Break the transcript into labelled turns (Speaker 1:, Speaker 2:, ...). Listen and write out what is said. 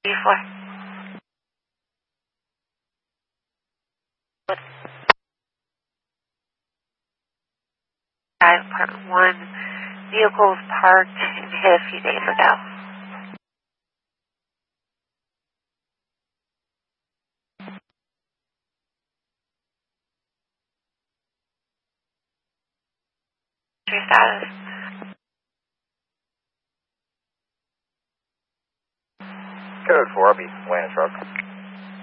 Speaker 1: Before. 5.1 vehicles parked and hit a few days ago. True status.
Speaker 2: Code 4, I'll be land truck.